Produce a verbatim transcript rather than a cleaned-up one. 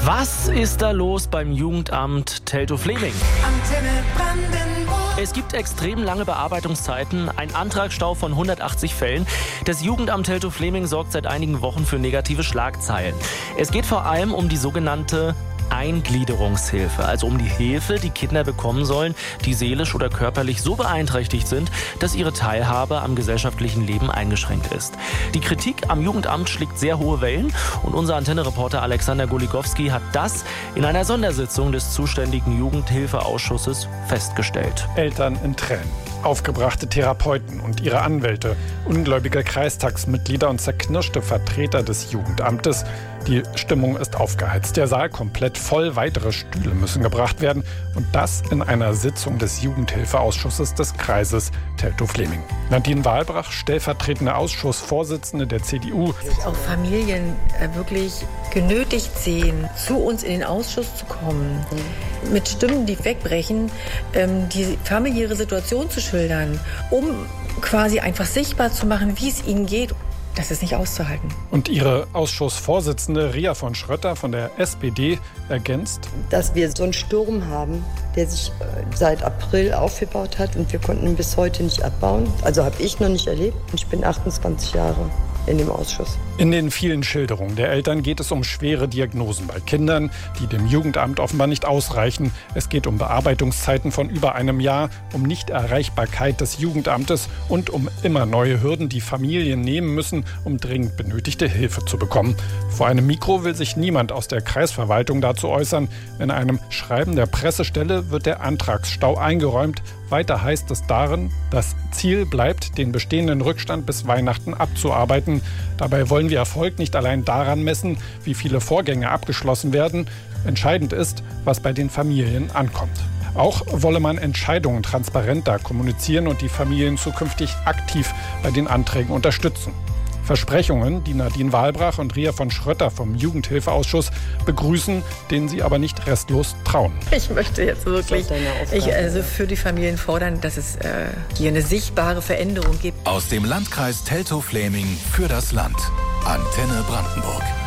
Was ist da los beim Jugendamt Teltow-Fleming? Antenne Brandenburg. Es gibt extrem lange Bearbeitungszeiten, ein Antragsstau von hundertachtzig Fällen. Das Jugendamt Teltow-Fleming sorgt seit einigen Wochen für negative Schlagzeilen. Es geht vor allem um die sogenannte Eingliederungshilfe, also um die Hilfe, die Kinder bekommen sollen, die seelisch oder körperlich so beeinträchtigt sind, dass ihre Teilhabe am gesellschaftlichen Leben eingeschränkt ist. Die Kritik am Jugendamt schlägt sehr hohe Wellen und unser Antenne-Reporter Alexander Goligowski hat das in einer Sondersitzung des zuständigen Jugendhilfeausschusses festgestellt. Eltern in Tränen, aufgebrachte Therapeuten und ihre Anwälte, ungläubige Kreistagsmitglieder und zerknirschte Vertreter des Jugendamtes. Die Stimmung ist aufgeheizt. Der Saal komplett voll. Weitere Stühle müssen gebracht werden. Und das in einer Sitzung des Jugendhilfeausschusses des Kreises Teltow-Fleming. Nadine Wahlbrach, stellvertretende Ausschussvorsitzende der C D U. Sich auch Familien äh, wirklich genötigt sehen, zu uns in den Ausschuss zu kommen, mhm. mit Stimmen, die wegbrechen, ähm, die familiäre Situation zu schildern, um quasi einfach sichtbar zu machen, wie es ihnen geht. Das ist nicht auszuhalten. Und ihre Ausschussvorsitzende Ria von Schrötter von der S P D ergänzt: Dass wir so einen Sturm haben, der sich seit April aufgebaut hat und wir konnten ihn bis heute nicht abbauen. Also habe ich noch nicht erlebt. Ich bin achtundzwanzig Jahre in dem Ausschuss. In den vielen Schilderungen der Eltern geht es um schwere Diagnosen bei Kindern, die dem Jugendamt offenbar nicht ausreichen. Es geht um Bearbeitungszeiten von über einem Jahr, um Nichterreichbarkeit des Jugendamtes und um immer neue Hürden, die Familien nehmen müssen, um dringend benötigte Hilfe zu bekommen. Vor einem Mikro will sich niemand aus der Kreisverwaltung dazu äußern. In einem Schreiben der Pressestelle wird der Antragsstau eingeräumt. Weiter heißt es darin, das Ziel bleibt, den bestehenden Rückstand bis Weihnachten abzuarbeiten. Dabei wollen wir Erfolg nicht allein daran messen, wie viele Vorgänge abgeschlossen werden. Entscheidend ist, was bei den Familien ankommt. Auch wolle man Entscheidungen transparenter kommunizieren und die Familien zukünftig aktiv bei den Anträgen unterstützen. Versprechungen, die Nadine Wahlbrach und Ria von Schrötter vom Jugendhilfeausschuss begrüßen, denen sie aber nicht restlos trauen. Ich möchte jetzt wirklich ich, also für die Familien fordern, dass es äh, hier eine sichtbare Veränderung gibt. Aus dem Landkreis Teltow-Fleming für das Land. Antenne Brandenburg.